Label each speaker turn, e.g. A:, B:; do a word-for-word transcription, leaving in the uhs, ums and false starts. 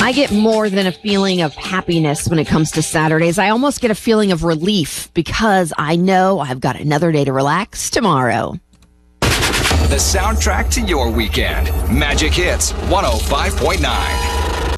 A: I get more than a feeling of happiness when it comes to Saturdays. I almost get a feeling of relief because I know I've got another day to relax tomorrow.
B: The soundtrack to your weekend. Magic Hits one oh five point nine.